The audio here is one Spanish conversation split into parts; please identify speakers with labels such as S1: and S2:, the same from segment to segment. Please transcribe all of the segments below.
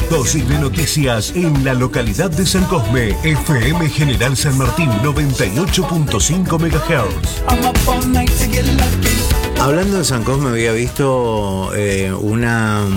S1: Dosis de noticias en la localidad de San Cosme. FM General San Martín 98.5 MHz.
S2: Hablando de San Cosme, había visto una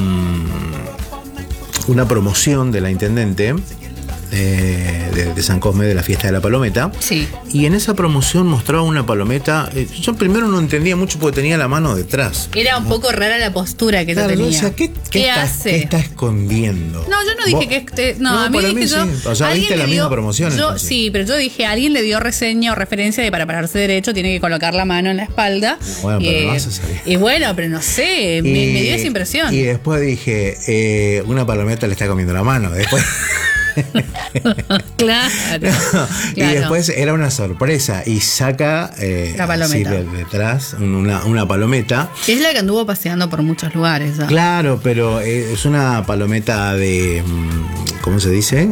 S2: promoción de la intendente de San Cosme, de la fiesta de la palometa.
S3: Sí.
S2: Y en esa promoción mostraba una palometa. Yo primero no entendía mucho porque tenía la mano detrás.
S3: Era un poco rara la postura que
S2: Claro,
S3: tenía.
S2: o sea, ¿qué
S3: hace?
S2: ¿Qué está escondiendo?
S3: No, yo no dije que esté. No, a mí
S2: para
S3: dije
S2: mí
S3: yo.
S2: sí. O sea, viste la misma promoción.
S3: Yo, sí, pero yo dije, alguien le dio reseña o referencia de para pararse derecho tiene que colocar la mano en la espalda.
S2: Bueno, pero no vas a salir.
S3: Y bueno, pero no sé, me dio esa impresión.
S2: Y después dije, una palometa le está comiendo la mano. Después.
S3: Claro,
S2: Y después era una sorpresa y saca
S3: la palometa.
S2: así detrás una palometa.
S3: Es la que anduvo paseando por muchos lugares. ¿no?
S2: Claro, pero es una palometa de, ¿cómo se dice?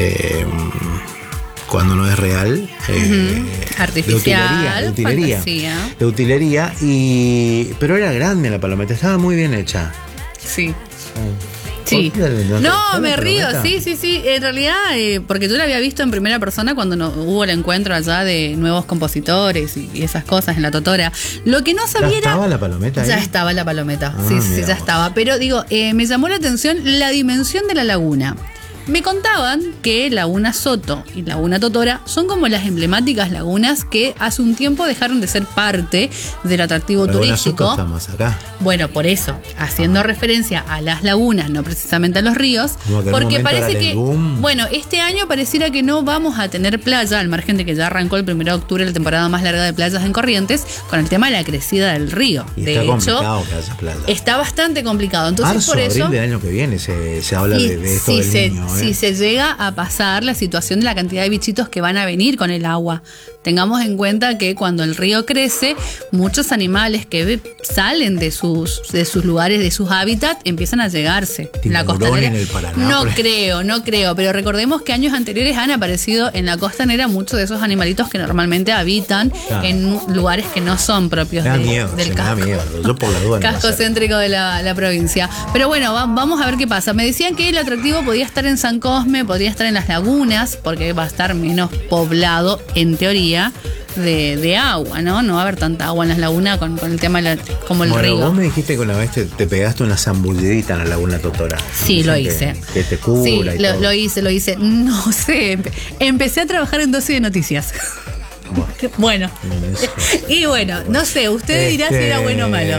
S2: Cuando no es real.
S3: Artificial,
S2: de utilería, pero era grande la palometa, estaba muy bien hecha.
S3: Sí. Sí. No, me río, sí. En realidad, porque yo la había visto en primera persona cuando hubo el encuentro allá de nuevos compositores y esas cosas en la Totora. Lo que no sabía
S2: ¿Ya estaba la palometa ahí?
S3: Ya estaba la palometa, sí, ya estaba. Pero digo, me llamó la atención la dimensión de la laguna. Me contaban que Laguna Soto y Laguna Totora son como las emblemáticas lagunas que hace un tiempo dejaron de ser parte del atractivo turístico.
S2: Soto estamos acá.
S3: Bueno, por eso, haciendo referencia a las lagunas, no precisamente a los ríos, porque parece que, bueno, este año pareciera que no vamos a tener playa, al margen de que ya arrancó el 1 de octubre la temporada más larga de playas en Corrientes, con el tema de la crecida del río.
S2: Y
S3: de
S2: está
S3: hecho,
S2: complicado que haya playa.
S3: Está bastante complicado. Entonces,
S2: Marzo,
S3: por eso,
S2: abril del año que viene se habla de esto del niño.
S3: Si se llega a pasar la situación de la cantidad de bichitos que van a venir con el agua. Tengamos en cuenta que cuando el río crece, muchos animales que salen de sus lugares, de sus hábitats, empiezan a llegarse. La costanera. En el Paraná, no creo, pero recordemos que años anteriores han aparecido en la costanera muchos de esos animalitos que normalmente habitan en lugares que no son propios del casco.
S2: Me da miedo. Yo por la duda
S3: casco céntrico de la provincia. Pero bueno, vamos a ver qué pasa. Me decían que el atractivo podía estar en San Cosme, podría estar en las lagunas, porque va a estar menos poblado, en teoría, de agua, ¿no? No va a haber tanta agua en las lagunas con el tema como el río.
S2: Vos me dijiste que una vez te pegaste una zambullidita en la Laguna Totora.
S3: Sí, lo hice.
S2: Que te cura
S3: sí,
S2: y todo.
S3: Lo hice. No sé, empecé a trabajar en Dosis de Noticias. Bueno. Y bueno, no sé, usted dirá si era bueno o malo.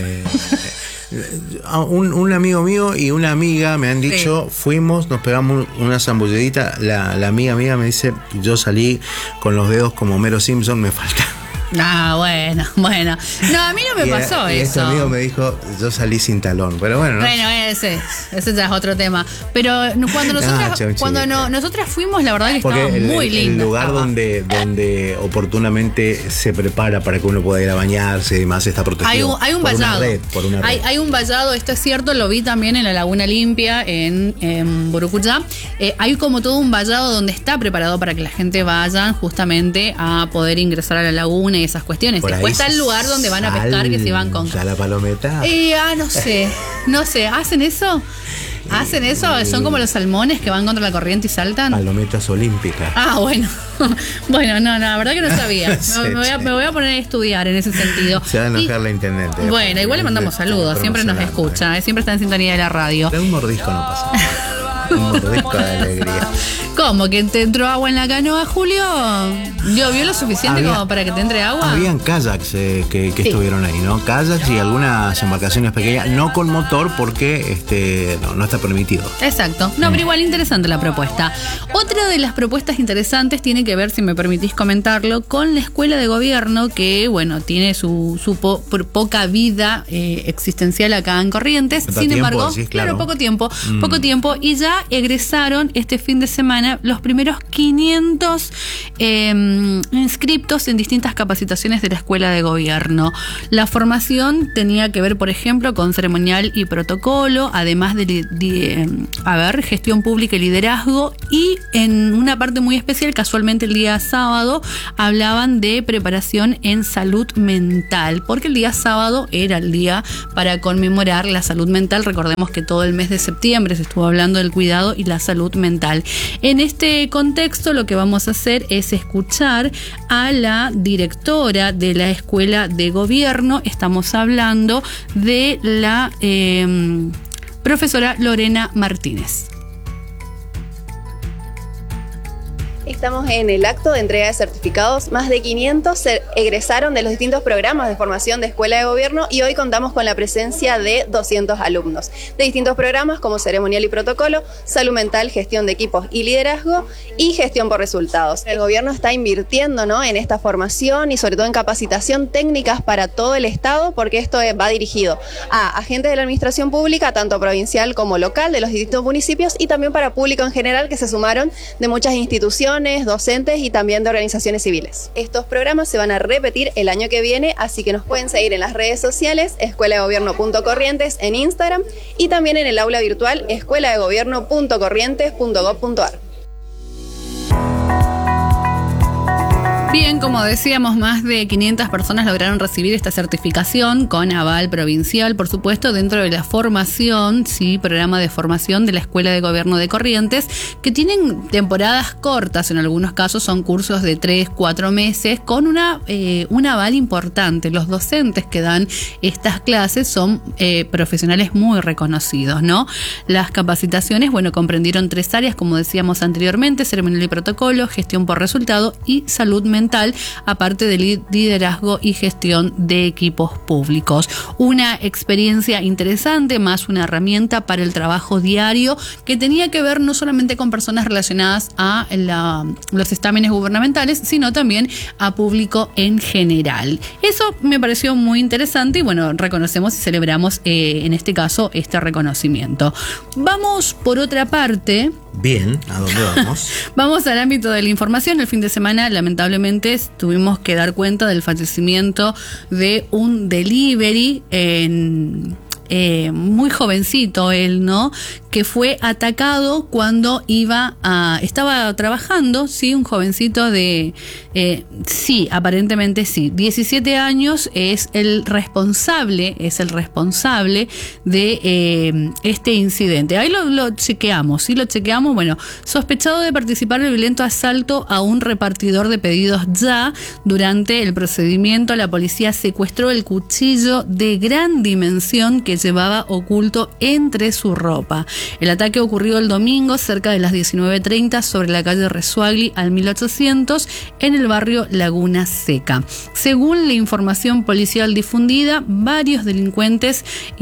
S2: Un amigo mío y una amiga me han dicho, fuimos, nos pegamos una zambullidita. La amiga mía me dice, yo salí con los dedos como Homero Simpson, me falta.
S3: Bueno. No, a mí no me pasó eso.
S2: Este amigo me dijo, yo salí sin talón. Pero bueno, ¿no?
S3: Bueno, ese ya es otro tema. Pero cuando nosotras fuimos, la verdad que estaba muy lindo.
S2: El lugar donde oportunamente se prepara para que uno pueda ir a bañarse y demás está protegido.
S3: Hay un vallado. Hay un vallado, esto es cierto, lo vi también en la Laguna Limpia, en Burucuyá. Hay como todo un vallado donde está preparado para que la gente vaya justamente a poder ingresar a la laguna y esas cuestiones. Después está el lugar donde van a pescar, que se van con
S2: la palometa.
S3: No sé, ¿hacen eso? ¿Son como los salmones que van contra la corriente y saltan?
S2: Palometas olímpicas.
S3: Bueno. Bueno, no, la verdad que no sabía. Me voy a poner a estudiar en ese sentido.
S2: Se va a enojar la intendente.
S3: Bueno, igual le mandamos saludos, siempre nos escucha, siempre está en sintonía de la radio.
S2: De un mordisco no pasa. Un mordisco de alegría.
S3: ¿Cómo? ¿Que te entró agua en la canoa, Julio? ¿Llovió lo suficiente como para que te entre agua?
S2: Habían kayaks que estuvieron ahí, ¿no? Kayaks y algunas embarcaciones pequeñas, no con motor porque no está permitido.
S3: Exacto. No, pero igual interesante la propuesta. Otra de las propuestas interesantes tiene que ver, si me permitís comentarlo, con la escuela de gobierno que, bueno, tiene su poca vida existencial acá en Corrientes. Sin embargo, claro, poco tiempo, y ya egresaron este fin de semana los primeros 500 inscriptos en distintas capacitaciones de la escuela de gobierno. La formación tenía que ver, por ejemplo, con ceremonial y protocolo, además de gestión pública y liderazgo, y en una parte muy especial, casualmente el día sábado, hablaban de preparación en salud mental, porque el día sábado era el día para conmemorar la salud mental. Recordemos que todo el mes de septiembre se estuvo hablando del cuidado cuidado y la salud mental. En este contexto, lo que vamos a hacer es escuchar a la directora de la Escuela de Gobierno. Estamos hablando de la profesora Lorena Martínez.
S4: Estamos en el acto de entrega de certificados. Más de 500 egresaron de los distintos programas de formación de Escuela de Gobierno y hoy contamos con la presencia de 200 alumnos de distintos programas como ceremonial y protocolo, salud mental, gestión de equipos y liderazgo y gestión por resultados. El gobierno está invirtiendo, ¿no?, en esta formación y sobre todo en capacitación técnicas para todo el Estado, porque esto va dirigido a agentes de la administración pública, tanto provincial como local, de los distintos municipios, y también para público en general que se sumaron de muchas instituciones, docentes y también de organizaciones civiles. Estos programas se van a repetir el año que viene, así que nos pueden seguir en las redes sociales, escueladegobierno.corrientes en Instagram y también en el aula virtual escueladegobierno.corrientes.gov.ar.
S3: Bien, como decíamos, más de 500 personas lograron recibir esta certificación con aval provincial, por supuesto, dentro de la formación, sí, programa de formación de la Escuela de Gobierno de Corrientes, que tienen temporadas cortas, en algunos casos son cursos de 3-4 meses, con un aval importante. Los docentes que dan estas clases son profesionales muy reconocidos, ¿no? Las capacitaciones, bueno, comprendieron 3 áreas, como decíamos anteriormente: ceremonial y protocolo, gestión por resultado y salud mental, aparte de liderazgo y gestión de equipos públicos. Una experiencia interesante, más una herramienta para el trabajo diario, que tenía que ver no solamente con personas relacionadas a los estámenes gubernamentales, sino también a público en general. Eso me pareció muy interesante y bueno, reconocemos y celebramos en este caso este reconocimiento. Vamos por otra parte.
S2: Bien, ¿a dónde vamos?
S3: Vamos al ámbito de la información. El fin de semana, lamentablemente, tuvimos que dar cuenta del fallecimiento de un delivery muy jovencito él, ¿no?, que fue atacado cuando estaba trabajando, sí, un jovencito de, aparentemente sí, 17 años, es el responsable de este incidente. Ahí lo chequeamos, bueno, sospechado de participar en el violento asalto a un repartidor de pedidos ya. Durante el procedimiento, la policía secuestró el cuchillo de gran dimensión que llevaba oculto entre su ropa. El ataque ocurrió el domingo cerca de las 19:30 sobre la calle Resuagli al 1800 en el barrio Laguna Seca. Según la información policial difundida, varios delincuentes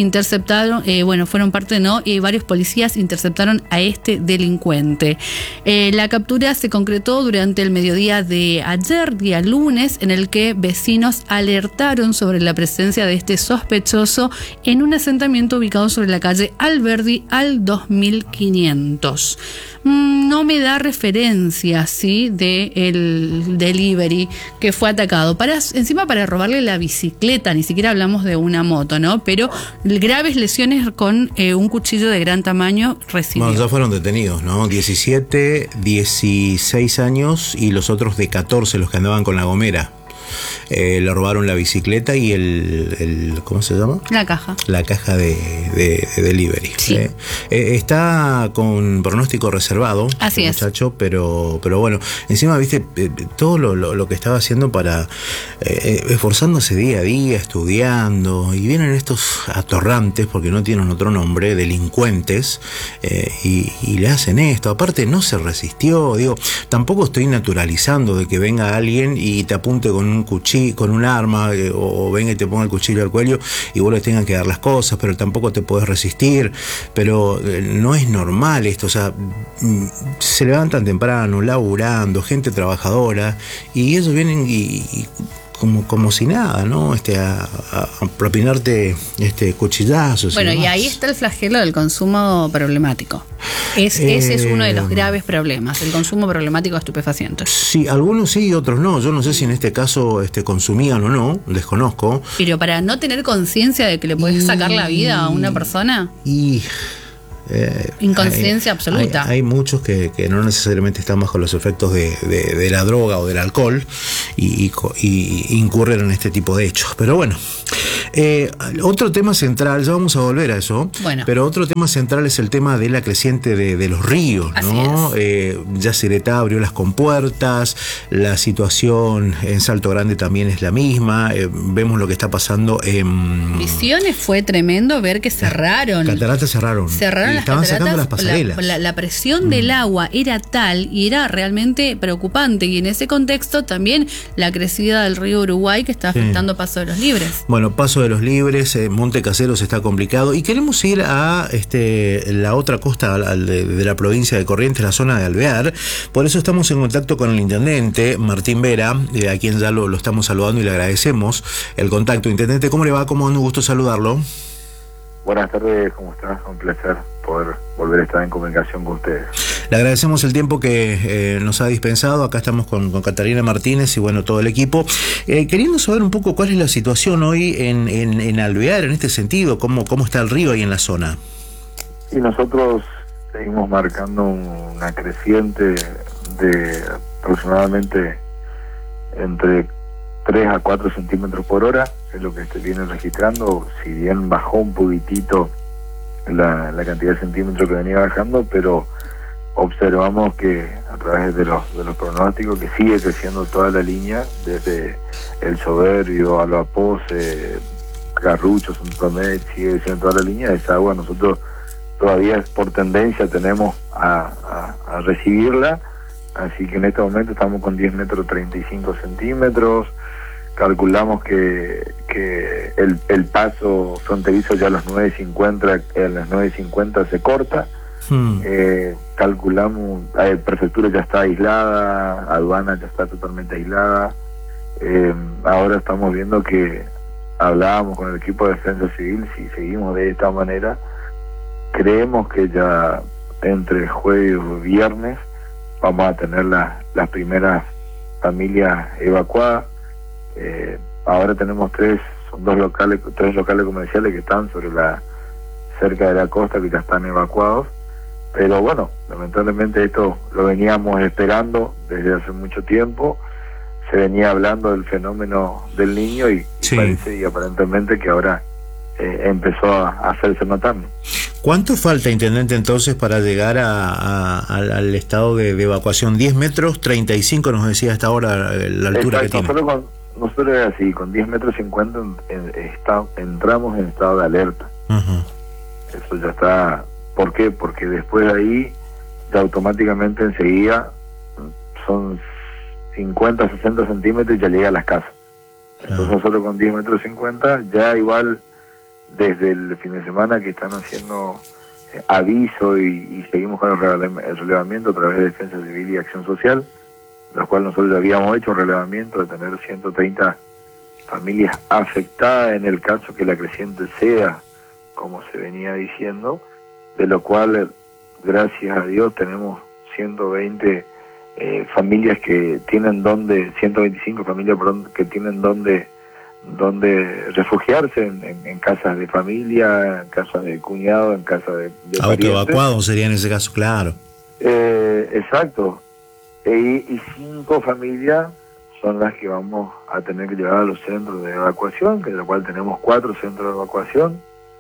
S3: varios policías interceptaron a este delincuente. La captura se concretó durante el mediodía de ayer, día lunes, en el que vecinos alertaron sobre la presencia de este sospechoso en un asentamiento ubicado sobre la calle Alberdi al 2500. No me da referencia, ¿sí?, de el delivery que fue atacado. Encima para robarle la bicicleta, ni siquiera hablamos de una moto, ¿no? Pero graves lesiones con un cuchillo de gran tamaño recibió.
S2: Bueno, ya fueron detenidos, ¿no? 17, 16 años y los otros de 14, los que andaban con la gomera. Le robaron la bicicleta y el ¿cómo se llama?
S3: La caja
S2: de delivery.
S3: Sí.
S2: Está con pronóstico reservado.
S3: Así es,
S2: muchacho, pero bueno, encima, viste, todo lo que estaba haciendo para esforzándose día a día, estudiando, y vienen estos atorrantes, porque no tienen otro nombre, delincuentes, y le hacen esto. Aparte no se resistió, digo, tampoco estoy naturalizando de que venga alguien y te apunte con un cuchillo, con un arma, o venga y te ponga el cuchillo al cuello y vos le tengan que dar las cosas, pero tampoco te podés resistir. Pero no es normal esto, o sea, se levantan temprano, laburando, gente trabajadora, y ellos vienen y como si nada, ¿no? A propinarte cuchillazos.
S3: Bueno, y ahí está el flagelo del consumo problemático. Ese es uno de los graves problemas, el consumo problemático de estupefacientes.
S2: Sí, algunos sí y otros no. Yo no sé si en este caso consumían o no, desconozco.
S3: Pero para no tener conciencia de que le podés sacar la vida a una persona. Inconsciencia absoluta.
S2: Hay muchos que no necesariamente están bajo los efectos de la droga o del alcohol y incurren en este tipo de hechos. Pero bueno, Otro tema central, ya vamos a volver a eso,
S3: Bueno.
S2: pero otro tema central es el tema de la creciente de los ríos, ¿no? Yacyretá abrió las compuertas, la situación en Salto Grande también es la misma, vemos lo que está pasando en
S3: Misiones. Fue tremendo ver que cerraron.
S2: Cataratas cerraron. Y
S3: Cerraron las
S2: estaban
S3: cataratas.
S2: sacando las pasarelas.
S3: La presión del agua era tal y era realmente preocupante. Y en ese contexto también la crecida del río Uruguay que está afectando Paso de los Libres.
S2: Bueno, Paso de los Libres, Monte Caseros está complicado. Y queremos ir a la otra costa de la provincia de Corrientes, la zona de Alvear. Por eso estamos en contacto con el intendente Martín Vera, a quien ya lo estamos saludando y le agradecemos el contacto. Intendente, ¿cómo le va? ¿Cómo anda? Un gusto saludarlo.
S5: Buenas tardes, ¿cómo estás? Un placer poder volver a estar en comunicación con ustedes.
S2: Le agradecemos el tiempo que nos ha dispensado. Acá estamos con Catalina Martínez y bueno, todo el equipo. Queriendo saber un poco cuál es la situación hoy en Alvear, en este sentido, cómo está el río ahí en la zona.
S5: Y nosotros seguimos marcando una creciente de aproximadamente entre 3 a 4 centímetros por hora, es lo que se viene registrando. Si bien bajó un poquitito la cantidad de centímetros que venía bajando, pero observamos que a través de los pronósticos que sigue creciendo toda la línea, desde el Soberbio, Albapoce, Garrucho, Santomet, sigue creciendo toda la línea. Esa agua nosotros todavía por tendencia tenemos a recibirla, así que en este momento estamos con 10 metros 35 centímetros. Calculamos que el paso fronterizo ya a las 9:50 se corta. Calculamos, prefectura ya está aislada, aduana ya está totalmente aislada. Ahora estamos viendo que hablábamos con el equipo de defensa civil, si seguimos de esta manera, creemos que ya entre jueves y viernes vamos a tener las primeras familias evacuadas. Ahora tenemos tres locales comerciales que están cerca de la costa, que ya están evacuados, pero bueno, lamentablemente esto lo veníamos esperando desde hace mucho tiempo. Se venía hablando del fenómeno del Niño y parece y aparentemente que ahora empezó a hacerse notar.
S2: ¿Cuánto falta, intendente, entonces para llegar al estado de evacuación? 10 metros 35 nos decía hasta ahora la altura.
S5: Exacto,
S2: que tiene.
S5: Nosotros es así, con 10 metros 50 entramos en estado de alerta. Eso ya está. ¿Por qué? Porque después de ahí ya automáticamente enseguida son 50, 60 centímetros y ya llega a las casas. Entonces nosotros con 10 metros 50 ya igual desde el fin de semana que están haciendo aviso y seguimos con el relevamiento a través de Defensa Civil y Acción Social, los cuales nosotros ya habíamos hecho un relevamiento de tener 130 familias afectadas en el caso que la creciente sea como se venía diciendo, de lo cual gracias a Dios tenemos 120 familias que tienen 125 familias que tienen donde refugiarse en casas de familia, en casas de cuñado, en casas de
S2: autoevacuados sería en ese caso, claro.
S5: Exacto. Y 5 familias son las que vamos a tener que llevar a los centros de evacuación, que de lo cual tenemos 4 centros de evacuación,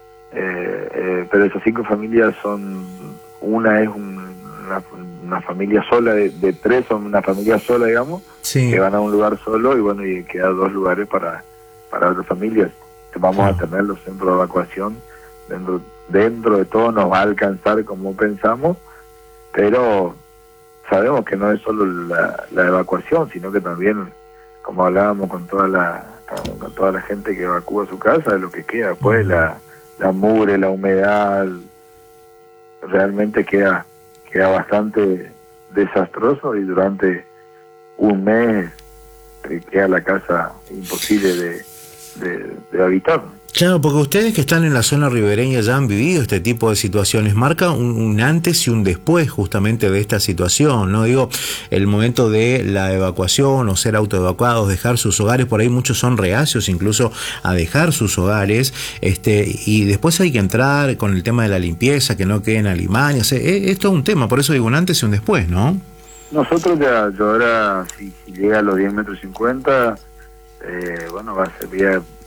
S5: pero esas 5 familias una es una familia sola, de 3 son una familia sola, digamos, que van a un lugar solo y bueno, y quedan 2 lugares para otras familias. Vamos a tener los centros de evacuación, dentro de todo nos va a alcanzar como pensamos, pero sabemos que no es solo la evacuación, sino que también, como hablábamos con toda la gente que evacúa su casa, lo que queda después, la mugre, la humedad, realmente queda bastante desastroso y durante un mes queda la casa imposible de habitar.
S2: Claro, porque ustedes que están en la zona ribereña ya han vivido este tipo de situaciones. Marca un antes y un después justamente de esta situación, ¿no? Digo, el momento de la evacuación o ser autoevacuados, dejar sus hogares, por ahí muchos son reacios incluso a dejar sus hogares, y después hay que entrar con el tema de la limpieza, que no queden alimañas. Es todo un tema, por eso digo un antes y un después, ¿no?
S5: Nosotros yo ahora, si llega a los 10 metros 50, bueno,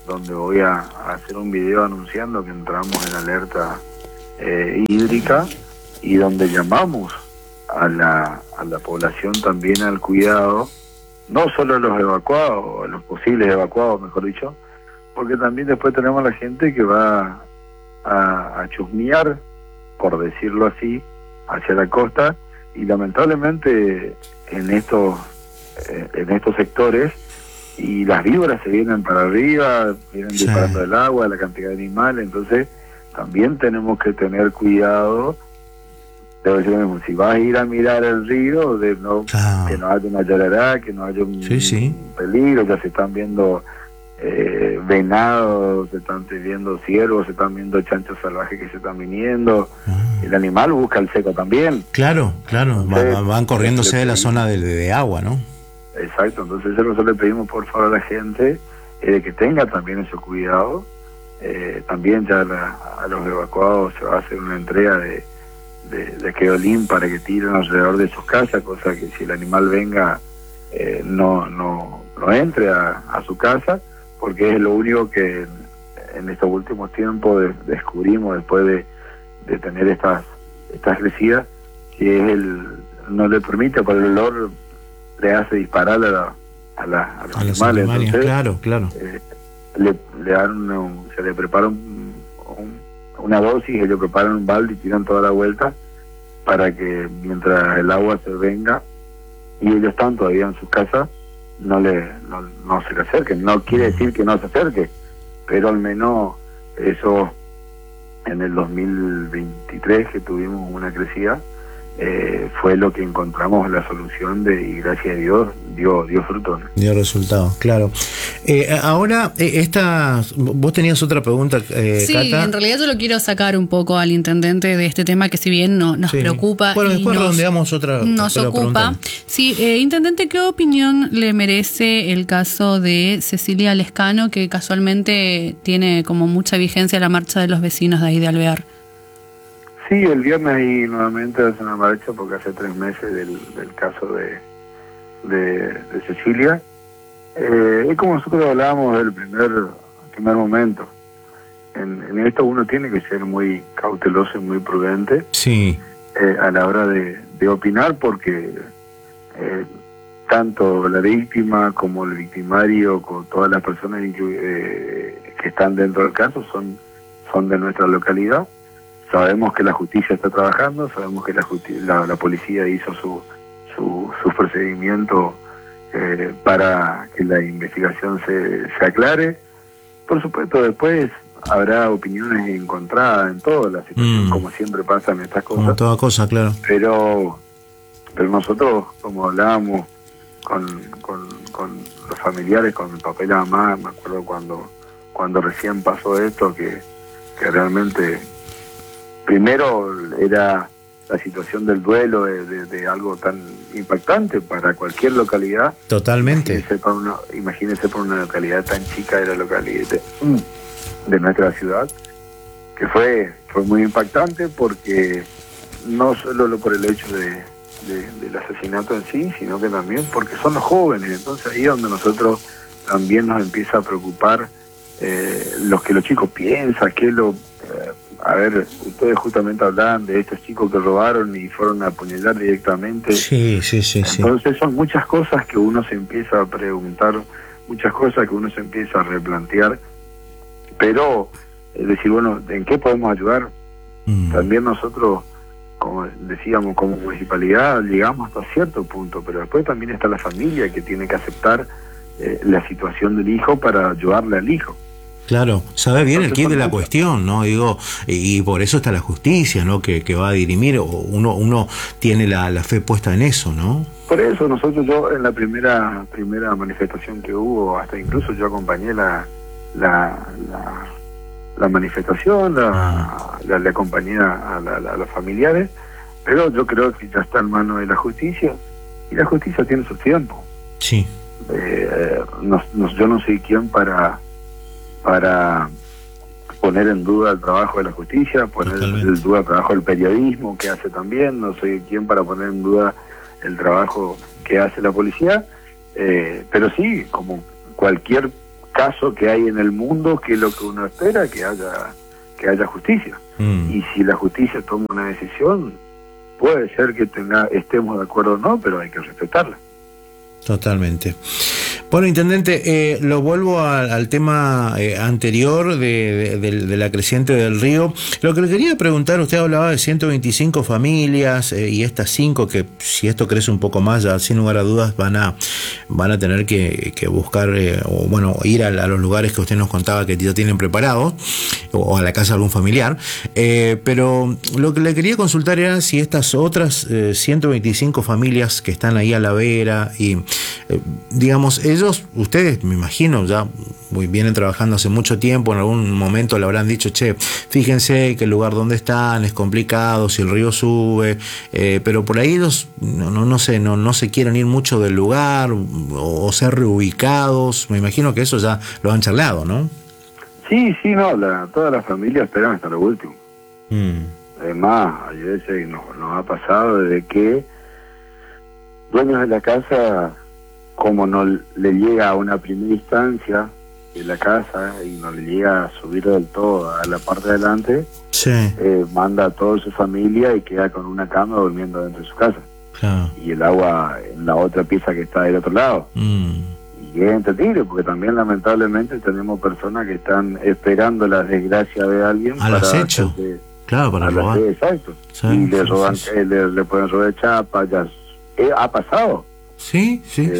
S5: donde voy a hacer un video anunciando que entramos en alerta hídrica y donde llamamos a la población también al cuidado, no solo a los evacuados, a los posibles evacuados, mejor dicho, porque también después tenemos a la gente que va a chusmear, por decirlo así, hacia la costa, y lamentablemente en estos sectores, y las víboras se vienen para arriba, vienen disparando el agua, la cantidad de animales, entonces también tenemos que tener cuidado. Debo decir lo mismo, si vas a ir a mirar el río, que no haya una yarará, que no haya un peligro, ya se están viendo venados, se están viendo ciervos, se están viendo chanchos salvajes que se están viniendo, el animal busca el seco también.
S2: Claro, entonces, van corriéndose de la zona de agua, ¿no?
S5: Exacto, entonces eso nosotros le pedimos por favor a la gente que tenga también ese cuidado. También ya a los evacuados se va a hacer una entrega de queolín para que tiren alrededor de sus casas, cosa que si el animal venga no entre a su casa, porque es lo único que en estos últimos tiempos descubrimos después de tener estas crecidas, que es no le permite, por el olor le hace disparar a los animales. Entonces,
S2: claro.
S5: se le prepara una dosis, ellos preparan un balde y tiran toda la vuelta para que mientras el agua se venga y ellos están todavía en sus casas, no se le acerquen. No quiere decir que no se acerque, pero al menos eso en el 2023 que tuvimos una crecida, fue lo que encontramos la solución y gracias a Dios dio fruto, ¿no?
S2: Dio resultados, claro. Ahora, vos tenías otra pregunta,
S3: sí,
S2: Cata.
S3: En realidad yo lo quiero sacar un poco al intendente de este tema que si bien nos preocupa.
S2: Bueno, después redondeamos
S3: nos ocupa. Sí, intendente, ¿qué opinión le merece el caso de Cecilia Lescano, que casualmente tiene como mucha vigencia la marcha de los vecinos de ahí de Alvear?
S5: Sí, el viernes ahí nuevamente hace una marcha porque hace 3 meses del caso de Cecilia. Es como nosotros hablábamos del primer momento. En esto uno tiene que ser muy cauteloso y muy prudente a la hora de opinar, porque tanto la víctima como el victimario, con todas las personas que están dentro del caso son de nuestra localidad. Sabemos que la justicia está trabajando, sabemos que la policía hizo sus procedimientos para que la investigación se aclare. Por supuesto, después habrá opiniones encontradas en toda la situación, como siempre pasa en estas cosas.
S2: Como toda cosa, claro.
S5: Pero nosotros, como hablábamos con los familiares, con mi papá y la mamá, me acuerdo cuando recién pasó esto, que realmente... Primero era la situación del duelo, de algo tan impactante para cualquier localidad.
S2: Totalmente.
S5: Imagínese por una localidad tan chica de la localidad de nuestra ciudad, que fue muy impactante, porque no solo por el hecho del asesinato en sí, sino que también porque son los jóvenes. Entonces ahí es donde nosotros también nos empieza a preocupar lo que los chicos piensan, a ver, ustedes justamente hablaban de estos chicos que robaron y fueron a apuñalar directamente.
S2: Sí.
S5: Entonces son muchas cosas que uno se empieza a preguntar, muchas cosas que uno se empieza a replantear, pero es decir, bueno, ¿en qué podemos ayudar? También nosotros, como decíamos, como municipalidad llegamos hasta cierto punto, pero después también está la familia que tiene que aceptar la situación del hijo para ayudarle al hijo.
S2: Claro, sabe bien el quid de la cuestión, ¿no? Digo, y por eso está la justicia, ¿no? Que va a dirimir, uno tiene la fe puesta en eso, ¿no?
S5: Por eso yo en la primera manifestación que hubo, hasta incluso yo acompañé la manifestación, le acompañé a los familiares, pero yo creo que ya está en manos de la justicia, y la justicia tiene su tiempo.
S2: Sí.
S5: Yo no soy quien para poner en duda el trabajo de la justicia, poner en duda el trabajo del periodismo que hace también, no soy quien para poner en duda el trabajo que hace la policía, pero sí, como cualquier caso que hay en el mundo, que es lo que uno espera, que haya justicia. Y si la justicia toma una decisión, puede ser que estemos de acuerdo o no, pero hay que respetarla.
S2: Totalmente. Bueno, intendente, lo vuelvo al tema anterior de la creciente del río. Lo que le quería preguntar, usted hablaba de 125 familias y estas 5 que, si esto crece un poco más, ya sin lugar a dudas van a tener que buscar, o bueno, ir a los lugares que usted nos contaba que ya tienen preparados, o a la casa de algún familiar. Pero lo que le quería consultar era si estas otras 125 familias que están ahí a la vera y, digamos, ustedes, me imagino, ya vienen trabajando hace mucho tiempo, en algún momento le habrán dicho, che, fíjense que el lugar donde están es complicado, si el río sube, pero por ahí ellos no se quieren ir mucho del lugar o ser reubicados. Me imagino que eso ya lo han charlado, ¿no?
S5: Sí, no, todas las familias esperan hasta lo último. Además, hay veces nos ha pasado de que dueños de la casa, como no le llega a una primera instancia de la casa y no le llega a subir del todo a la parte de adelante,
S2: sí,
S5: manda a toda su familia y queda con una cama durmiendo dentro de su casa.
S2: Claro.
S5: Y el agua en la otra pieza que está del otro lado. Y es entendible, porque también lamentablemente tenemos personas que están esperando la desgracia de alguien
S2: al acecho. Claro, para robar.
S5: Exacto. Sí, y le roban, le pueden robar chapas, ya ha pasado.
S2: Sí.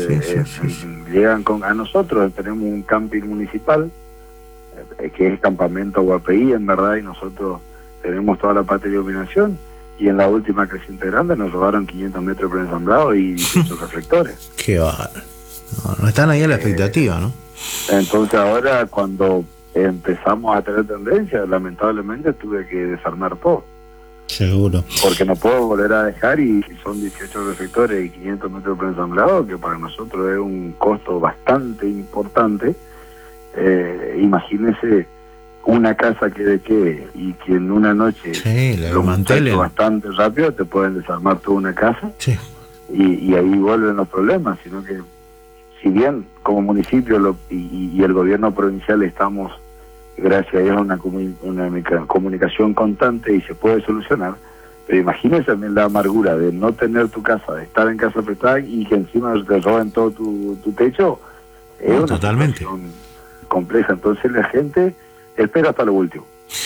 S5: Llegan a nosotros, tenemos un camping municipal, que es el campamento Guapeí, en verdad, y nosotros tenemos toda la parte de iluminación, y en la última creciente grande nos robaron 500 metros preensamblados y 18 reflectores.
S2: Qué bárbaro. No están ahí a la expectativa, ¿no?
S5: Entonces ahora, cuando empezamos a tener tendencia, lamentablemente tuve que desarmar todo.
S2: Seguro.
S5: Porque no puedo volver a dejar, y son 18 reflectores y 500 metros preensamblados, que para nosotros es un costo bastante importante. Imagínese una casa que y que en una noche
S2: lo mantelen
S5: bastante rápido, te pueden desarmar toda una casa.
S2: Sí.
S5: Y ahí vuelven los problemas, sino que si bien como municipio y el gobierno provincial estamos, gracias a Dios, una comunicación constante y se puede solucionar, pero imagínese también la amargura de no tener tu casa, de estar en casa prestada y que encima te roben todo tu techo. Es una situación compleja. Entonces la gente espera hasta lo último.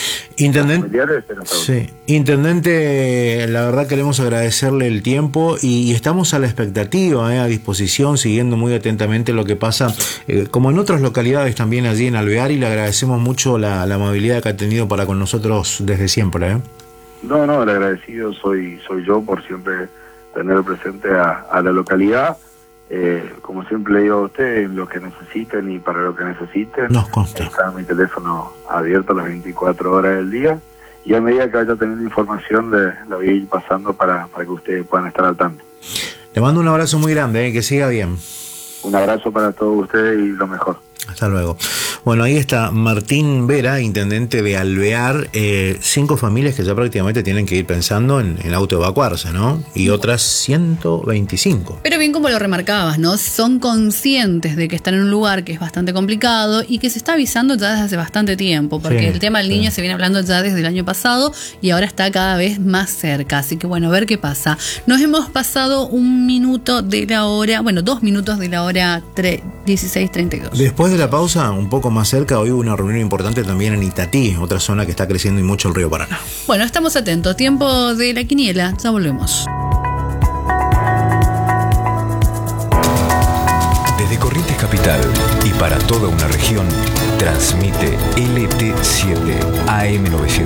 S2: Intendente, la verdad queremos agradecerle el tiempo y estamos a la expectativa, a disposición, siguiendo muy atentamente lo que pasa, como en otras localidades también allí en Alvear, y le agradecemos mucho la amabilidad que ha tenido para con nosotros desde siempre.
S5: No, el agradecido soy yo por siempre tener presente a la localidad. Como siempre le digo a ustedes, lo que necesiten y para lo que necesiten,
S2: nos consta.
S5: Está mi teléfono abierto las 24 horas del día, y a medida que vaya teniendo información la voy a ir pasando para que ustedes puedan estar al tanto.
S2: Le mando un abrazo muy grande, que siga bien.
S5: Un abrazo para todos ustedes y lo mejor.
S2: Hasta luego. Bueno, ahí está Martín Vera, intendente de Alvear, 5 familias que ya prácticamente tienen que ir pensando en autoevacuarse, ¿no? Y otras 125.
S3: Pero bien, como lo remarcabas, ¿no? Son conscientes de que están en un lugar que es bastante complicado y que se está avisando ya desde hace bastante tiempo, porque el tema del niño se viene hablando ya desde el año pasado y ahora está cada vez más cerca. Así que bueno, a ver qué pasa. Nos hemos pasado 1 minuto de la hora, 2 minutos de la hora 16:32.
S2: Después de la pausa, un poco más cerca, hoy hubo una reunión importante también en Itatí, otra zona que está creciendo y mucho el río Paraná.
S3: Bueno, estamos atentos. Tiempo de la quiniela, ya volvemos.
S1: Desde Corrientes Capital y para toda una región, transmite LT7 AM900.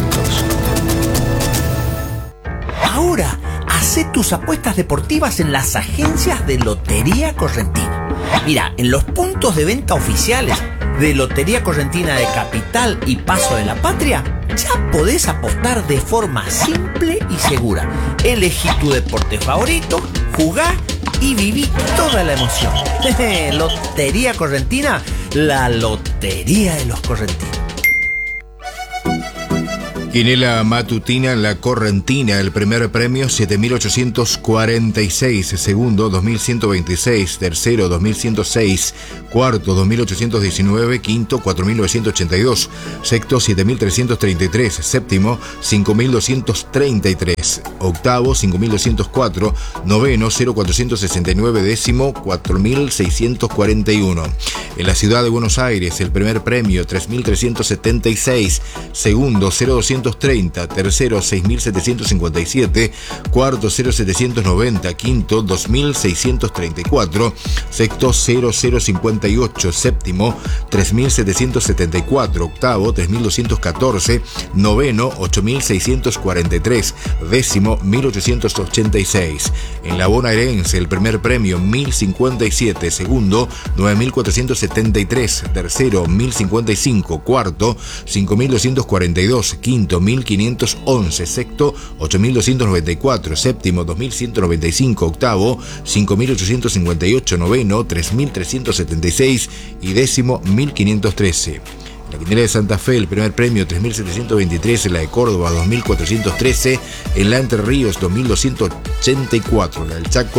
S6: Ahora, hacé tus apuestas deportivas en las agencias de Lotería Correntina. Mira, en los puntos de venta oficiales de Lotería Correntina de Capital y Paso de la Patria, ya podés apostar de forma simple y segura. Elegí tu deporte favorito, jugá y viví toda la emoción. Lotería Correntina, la lotería de los correntinos.
S7: Quinela matutina La Correntina, el primer premio 7.846, segundo 2.126, tercero 2.106, cuarto 2.819, quinto 4.982, sexto 7.333, séptimo 5.233, octavo 5.204, noveno 0.469, décimo 4.641. En la ciudad de Buenos Aires, el primer premio 3.376, segundo 0.230, tercero 6.757, cuarto 0.790, quinto 2.634, sexto 0.058, séptimo 3.774, octavo 3.214, noveno 8.643, décimo 1.886. En la bonaerense, el primer premio 1.057, segundo 9.473, tercero 1.055, cuarto 5.242, quinto 1.511, sexto 8.294, séptimo 2.195, octavo 5.858, noveno 3.376 y décimo 1.513. La Quinela de Santa Fe, el primer premio 3.723, en la de Córdoba 2.413, en la Entre Ríos 2.284, la del Chaco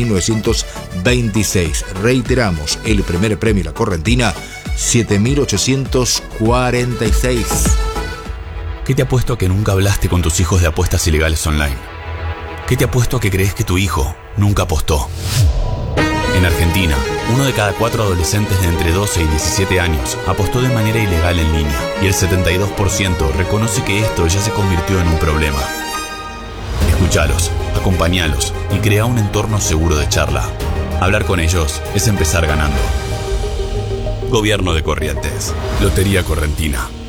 S7: 7.926. Reiteramos, el primer premio La Correntina 7.846.
S8: ¿Qué te apuesto a que nunca hablaste con tus hijos de apuestas ilegales online? ¿Qué te apuesto a que crees que tu hijo nunca apostó? En Argentina, 1 de cada 4 adolescentes de entre 12 y 17 años apostó de manera ilegal en línea y el 72% reconoce que esto ya se convirtió en un problema. Escuchalos, acompañalos y crea un entorno seguro de charla. Hablar con ellos es empezar ganando. Gobierno de Corrientes. Lotería Correntina.